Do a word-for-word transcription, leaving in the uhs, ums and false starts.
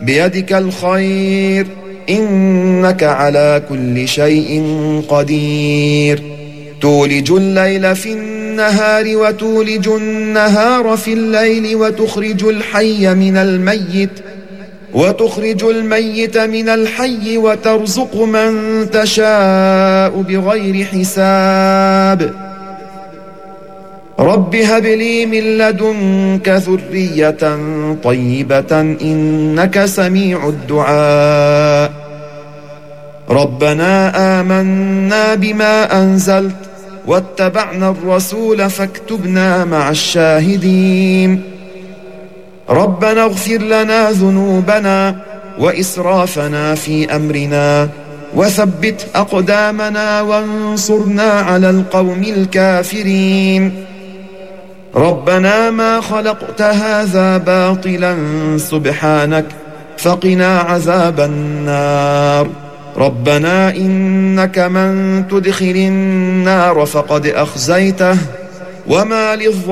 بيدك الخير إنك على كل شيء قدير. تولج الليل في النهار وتولج النهار في الليل وتخرج الحي من الميت وتخرج الميت من الحي وترزق من تشاء بغير حساب. رب هب لي من لدنك ذرية طيبة إنك سميع الدعاء. ربنا آمنا بما أنزلت واتبعنا الرسول فاكتبنا مع الشاهدين. ربنا اغفر لنا ذنوبنا وإسرافنا في أمرنا وثبت أقدامنا وانصرنا على القوم الكافرين. ربنا ما خلقت هذا باطلا سبحانك فقنا عذاب النار. ربنا إنك من تدخل النار فقد أخزيته وما للظالمين